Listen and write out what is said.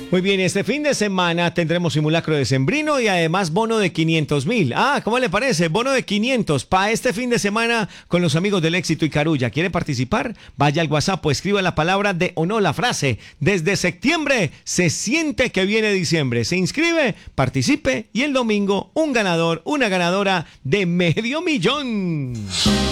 Muy bien, este fin de semana tendremos simulacro decembrino y además bono de 500.000. ¿Cómo le parece? Bono de 500 para este fin de semana con los amigos del Éxito y Carulla. ¿Quiere participar? Vaya al WhatsApp o escriba la palabra o no, la frase. Desde septiembre se siente que viene diciembre. Se inscribe, participe y el domingo un ganador, una ganadora de $500,000.